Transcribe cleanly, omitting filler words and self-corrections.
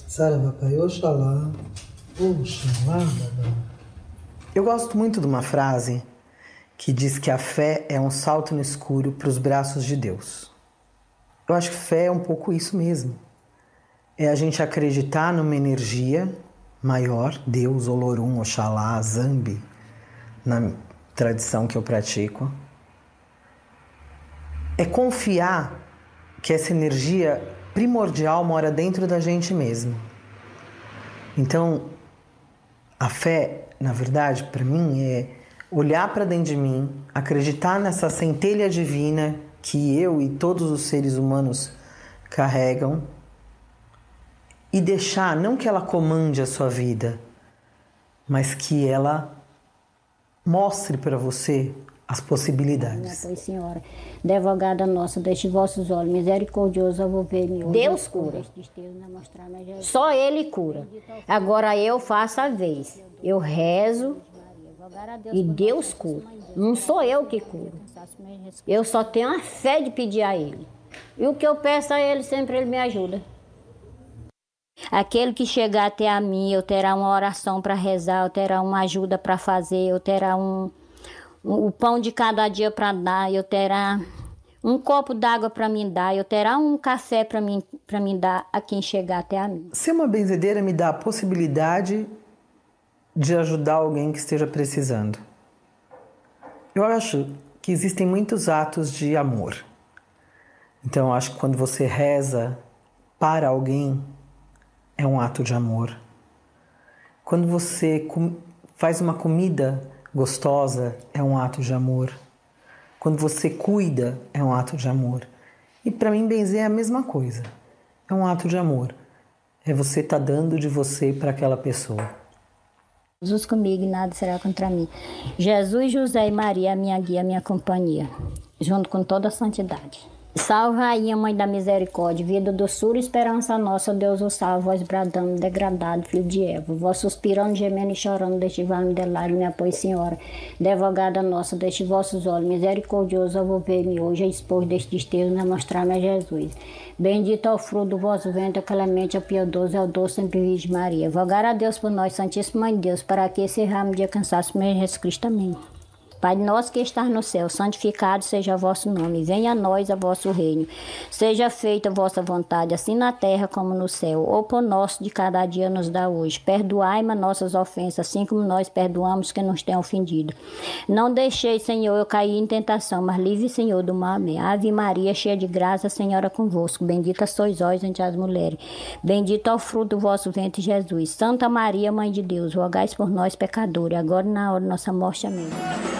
Saravapai, Oxalá, Oxalá, Babá. Eu gosto muito de uma frase que diz que a fé é um salto no escuro para os braços de Deus. Eu acho que fé é um pouco isso mesmo. É a gente acreditar numa energia maior, Deus, Olorum, Oxalá, Zambi, na tradição que eu pratico. É confiar que essa energia primordial mora dentro da gente mesmo. Então, a fé, na verdade, para mim, é olhar para dentro de mim, acreditar nessa centelha divina que eu e todos os seres humanos carregam e deixar, não que ela comande a sua vida, mas que ela mostre para você as possibilidades. Pois, Senhora, advogada nossa, deixe vossos olhos misericordiosos a volver-me hoje. Deus cura. Só Ele cura. Agora eu faço a vez. Eu rezo e Deus cura. Não sou eu que curo. Eu só tenho a fé de pedir a Ele. E o que eu peço a Ele, sempre Ele me ajuda. Aquele que chegar até a mim, eu terá uma oração para rezar, eu terá uma ajuda para fazer, eu terá o pão de cada dia para dar, eu terá um copo d'água para mim dar, eu terá um café para mim dar a quem chegar até a mim. Ser uma benzedeira me dá a possibilidade de ajudar alguém que esteja precisando. Eu acho que existem muitos atos de amor. Então eu acho que quando você reza para alguém, é um ato de amor. Quando você faz uma comida gostosa, é um ato de amor. Quando você cuida, é um ato de amor. E para mim, benzer é a mesma coisa. É um ato de amor. É você estar dando de você para aquela pessoa. Jesus comigo e nada será contra mim. Jesus, José e Maria, minha guia, minha companhia, junto com toda a santidade. Salve, Rainha, Mãe da Misericórdia, vida, doçura e esperança nossa, Deus o salve, vós bradando, degradado, filho de Eva, vós suspirando, gemendo e chorando, deste vale de lágrimas, me apoie, Senhora, advogada nossa, deste vossos olhos, misericordioso, volver-me hoje, a expor deste desterro, a mostrar-me a Jesus. Bendito é o fruto do vosso ventre, clemente, é piedoso, é o doce, sempre Virgem Maria. Rogar a Deus por nós, Santíssima Mãe de Deus, para que esse ramo de cansaço me Jesus Cristo, amém. Pai nosso que estás no céu, santificado seja o vosso nome. Venha a nós a vosso reino. Seja feita a vossa vontade, assim na terra como no céu. O pão nosso de cada dia nos dá hoje. Perdoai-me nossas ofensas, assim como nós perdoamos quem nos tem ofendido. Não deixei, Senhor, eu cair em tentação, mas livre, Senhor, do mal. Amém. Ave Maria, cheia de graça, Senhora convosco. Bendita sois vós entre as mulheres. Bendito é o fruto do vosso ventre, Jesus. Santa Maria, Mãe de Deus, rogai por nós, pecadores, agora e na hora de nossa morte. Amém.